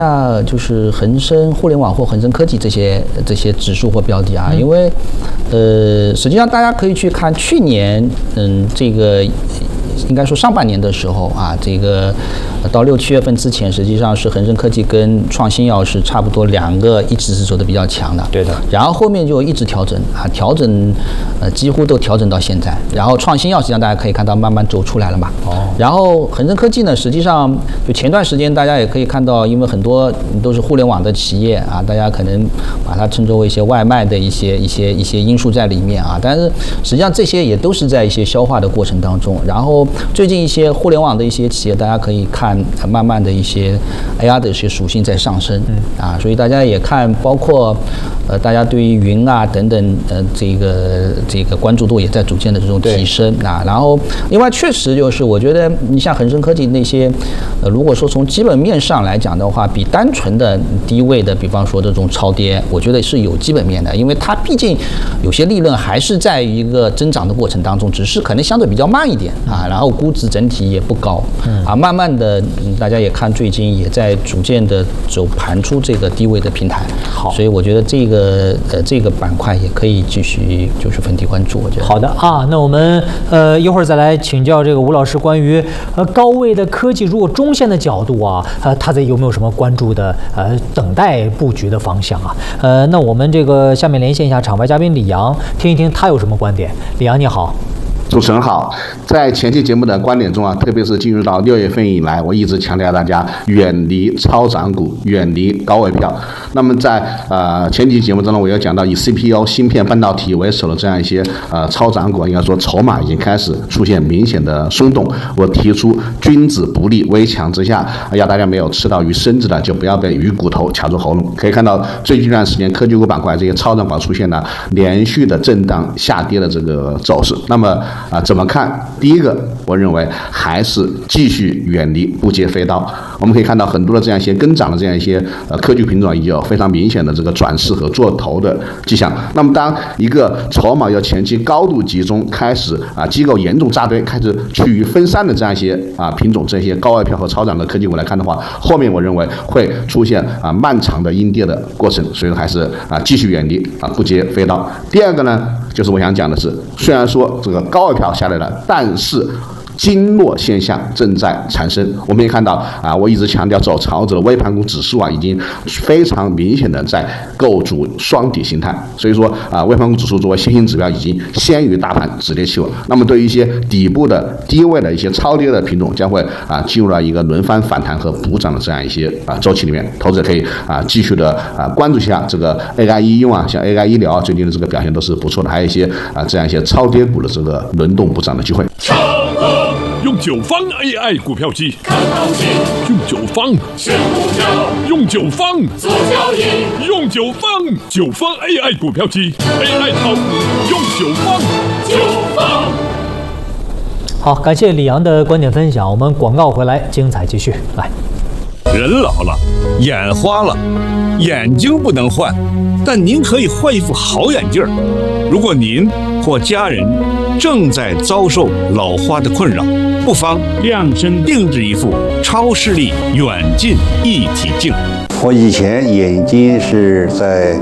就是恒生互联网或恒生科技这些指数或标的啊，因为实际上大家可以去看去年这个应该说上半年的时候啊，这个到6、7月份之前，实际上是恒生科技跟创新药是差不多两个一直是走的比较强的。 对的。 然后后面就一直调整啊，调整几乎都调整到现在。然后创新药实际上大家可以看到慢慢走出来了嘛。然后恒生科技呢，实际上就前段时间大家也可以看到，因为很多都是互联网的企业啊，大家可能把它称作为一些外卖的一些因素在里面啊。但是实际上这些也都是在一些消化的过程当中。然后最近一些互联网的一些企业，大家可以看慢慢的一些 AR 的一些属性在上升啊，所以大家也看，包括大家对于云啊等等这个关注度也在逐渐的这种提升啊。然后另外确实就是我觉得你像恒生科技那些如果说从基本面上来讲的话，比单纯的低位的，比方说这种超跌，我觉得是有基本面的，因为它毕竟有些利润还是在一个增长的过程当中，只是可能相对比较慢一点啊。然后估值整体也不高啊，慢慢的大家也看最近也在逐渐的走盘出这个低位的平台。好，所以我觉得这个板块也可以继续就是分题关注。我觉得好的啊，那我们一会儿再来请教这个吴老师关于高位的科技，如果中线的角度啊，他有没有什么关注的等待布局的方向啊？那我们这个下面连线一下场外嘉宾李阳，听一听他有什么观点。李阳你好。 主持人好，在前期节目的观点中啊，特别是进入到6月份以来，我一直强调大家远离超涨股，远离高位票。那么在前期节目中呢，我有讲到以 CPU 芯片半导体为首的这样一些超涨股，应该说筹码已经开始出现明显的松动。我提出君子不立危墙之下，要大家没有吃到鱼身子的，就不要被鱼骨头卡住喉咙。可以看到最近一段时间科技股板块这些超涨股出现了连续的震荡下跌的这个走势。那么怎么看？第一个，我认为还是继续远离不接飞刀。我们可以看到很多的这样一些跟涨的这样一些科技品种，已经有非常明显的这个转势和做头的迹象。那么，当一个筹码要前期高度集中，开始机构严重扎堆，开始趋于分散的这样一些品种，这些高位票和超涨的科技股来看的话，后面我认为会出现漫长的阴跌的过程，所以说还是继续远离不接飞刀。第二个呢，就是我想讲的是，虽然说这个高位票下来了，但是经络现象正在产生。我们也看到我一直强调走潮者的微盘股指数已经非常明显的在构筑双底形态。所以说微盘股指数作为先行指标已经先于大盘止跌企稳。那么对于一些底部的低位的一些超跌的品种，将会进入了一个轮番反弹和补涨的这样一些周期里面。投资者可以继续的关注一下这个 AI 应用像 AI 医疗最近的这个表现都是不错的，还有一些这样一些超跌股的这个轮动补涨的机会。 用9方 AI 股票机看行情，用9方选股票，用9方做交易，用9方AI 股票机 AI 炒股，用9方。 好，感谢李阳的观点分享。我们广告回来，精彩继续。来， 人老了，眼花了，眼睛不能换，但您可以换一副好眼镜。如果您或家人正在遭受老花的困扰，不妨量身定制一副超视力远近一体镜。 我以前眼睛是在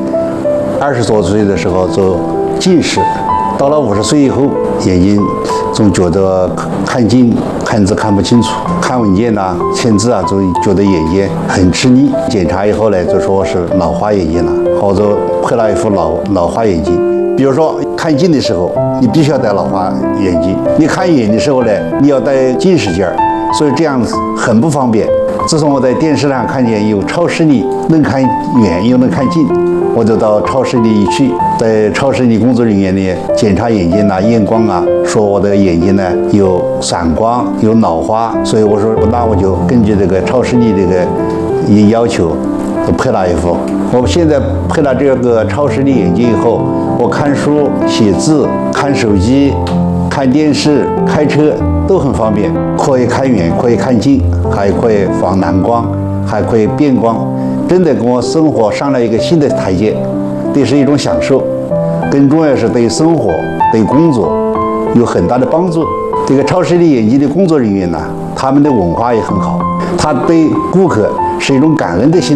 20多岁的时候做近视，到了50岁以后，眼睛总觉得看近看字看不清楚，看文件签字总觉得眼睛很吃力。检查以后呢，就说是老花眼睛了，我就配了一副老花眼镜。比如说看近的时候，你必须要戴老花眼镜；你看远的时候呢，你要戴近视镜，所以这样很不方便。自从我在电视上看见有超视力，能看远又能看近，我就到超视力去，在超视力工作人员呢检查眼睛验光说我的眼睛呢有散光有老花，所以我说那我就根据这个超视力这个要求，就配了一副。我现在配了这个超视力眼镜以后，我看书、写字、看手机、看电视、开车都很方便，可以看远，可以看近，还可以防蓝光，还可以变光，真的给我生活上了一个新的台阶，这是一种享受。更重要是对生活、对工作有很大的帮助。这个超视力眼镜的工作人员他们的文化也很好，他对顾客是一种感恩的心。